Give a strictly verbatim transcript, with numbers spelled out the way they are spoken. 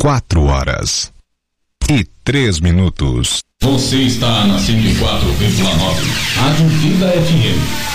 quatro horas e três minutos. Você está na cento e quatro vírgula nove, Rádio Vida F M.